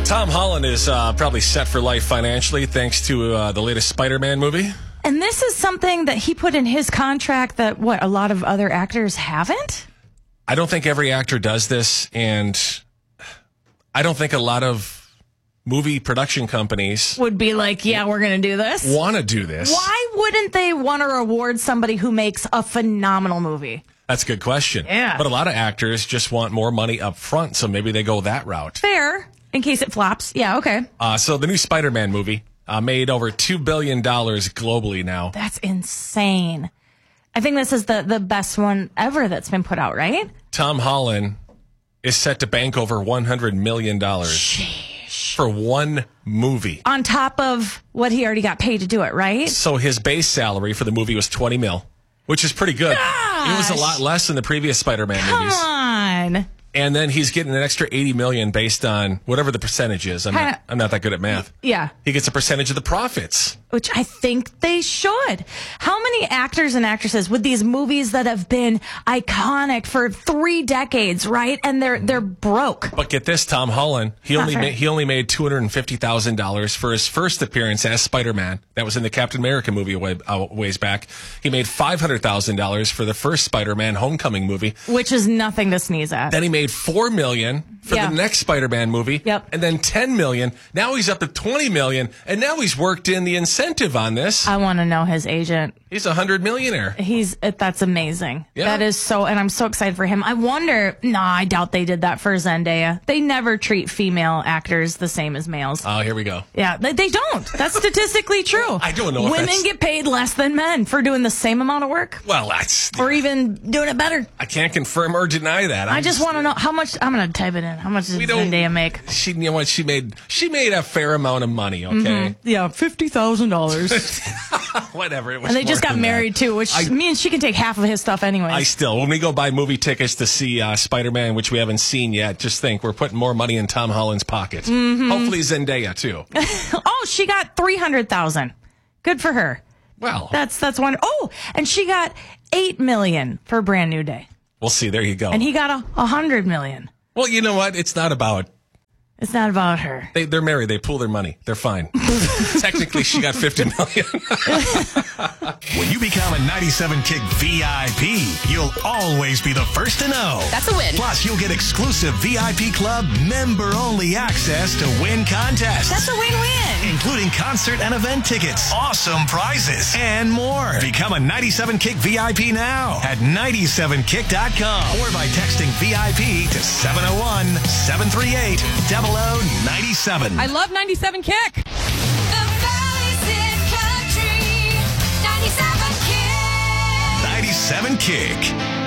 Tom Holland is probably set for life financially thanks to the latest Spider-Man movie. And this is something that he put in his contract that, a lot of other actors haven't? I don't think every actor does this, and I don't think a lot of movie production companies would be like, yeah, we're going to do this. Want to do this. Why wouldn't they want to reward somebody who makes a phenomenal movie? That's a good question. Yeah. But a lot of actors just want more money up front, so maybe they go that route. Fair. In case it flops. Yeah, okay. So the new Spider-Man movie made over $2 billion globally now. That's insane. I think this is the best one ever that's been put out, right? Tom Holland is set to bank over $100 million for one movie. On top of what he already got paid to do it, right? So his base salary for the movie was $20 million, which is pretty good. Gosh. It was a lot less than the previous Spider-Man movies. Come on. And then he's getting an extra $80 million based on whatever the percentage is. I'm not that good at math. Yeah. He gets a percentage of the profits. Which I think they should. How many actors and actresses with these movies that have been iconic for 3 decades, right? And they're broke. But get this, Tom Holland, he only made $250,000 for his first appearance as Spider-Man. That was in the Captain America movie a ways back. He made $500,000 for the first Spider-Man Homecoming movie, which is nothing to sneeze at. Then he made $4 million for the next Spider-Man movie. Yep. And then $10 million. Now he's up to $20 million, and now he's worked in the incentive on this. I want to know his agent. He's a $100 millionaire. That's amazing. Yeah. That is and I'm so excited for him. I wonder, I doubt they did that for Zendaya. They never treat female actors the same as males. Oh, here we go. Yeah, they don't. That's statistically true. I don't know. Women get paid less than men for doing the same amount of work. Well, that's... Or even doing it better. I can't confirm or deny that. I just want to know how much, I'm going to type it in. How much does Zendaya make? You know what? She made a fair amount of money, okay? Mm-hmm. Yeah, $50,000. Whatever. It was and they just got married too, which means she can take half of his stuff anyways. When we go buy movie tickets to see Spider-Man, which we haven't seen yet, just think we're putting more money in Tom Holland's pocket. Mm-hmm. Hopefully Zendaya too. Oh, she got $300,000. Good for her. Well, that's one. Oh, and she got $8 million for Brand New Day. We'll see. There you go. And he got $100 million. Well, you know what? It's not about her. They're married. They pool their money. They're fine. Technically, she got $50 million. When you become a 97 Kick VIP, you'll always be the first to know. That's a win. Plus, you'll get exclusive VIP Club member-only access to win contests. That's a win-win. Including concert and event tickets, awesome prizes, and more. Become a 97 Kick VIP now at 97kick.com or by texting VIP to 701-738-0097. I love 97 Kick. The Valley's in country, 97 Kick. 97 Kick.